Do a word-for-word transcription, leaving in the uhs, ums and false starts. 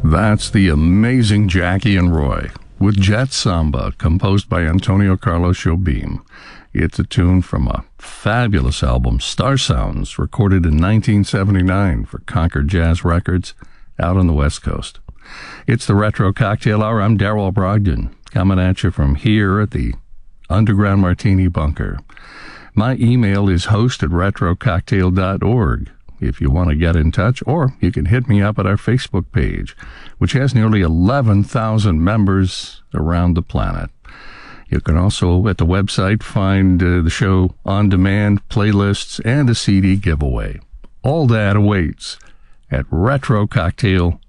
That's the amazing Jackie and Roy with Jet Samba, composed by Antonio Carlos Jobim. It's a tune from a fabulous album, Star Sounds, recorded in nineteen seventy-nine for Concord Jazz Records out on the West Coast. It's the Retro Cocktail Hour. I'm Darrell Brogdon, coming at you from here at the Underground Martini Bunker. My email is host at retro cocktail dot org. If you want to get in touch, or you can hit me up at our Facebook page, which has nearly eleven thousand members around the planet. You can also, at the website, find uh, the show on demand, playlists, and a C D giveaway. All that awaits at retro cocktail